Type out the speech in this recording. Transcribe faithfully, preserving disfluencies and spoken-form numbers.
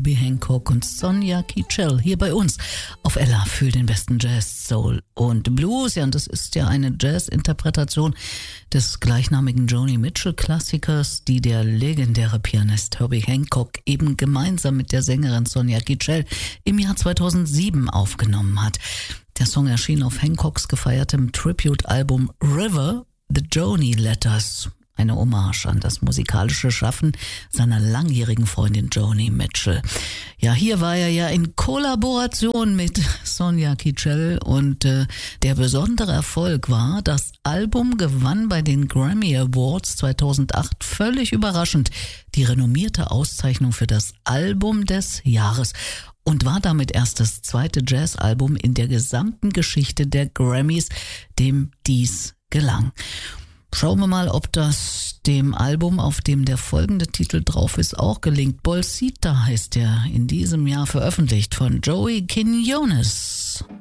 Herbie Hancock und Sonia Kitchell hier bei uns auf Ella für den besten Jazz, Soul und Blues. Ja, und das ist ja eine Jazz-Interpretation des gleichnamigen Joni Mitchell-Klassikers, die der legendäre Pianist Herbie Hancock eben gemeinsam mit der Sängerin Sonia Kitchell im Jahr zweitausendsieben aufgenommen hat. Der Song erschien auf Hancocks gefeiertem Tribute-Album River, The Joni Letters. Eine Hommage an das musikalische Schaffen seiner langjährigen Freundin Joni Mitchell. Ja, hier war er ja in Kollaboration mit Sonia Kitchell und äh, der besondere Erfolg war, das Album gewann bei den Grammy Awards zweitausendacht völlig überraschend die renommierte Auszeichnung für das Album des Jahres und war damit erst das zweite Jazzalbum in der gesamten Geschichte der Grammys, dem dies gelang. Schauen wir mal, ob das dem Album, auf dem der folgende Titel drauf ist, auch gelingt. Bolsita heißt er, in diesem Jahr veröffentlicht von Joey Quinones.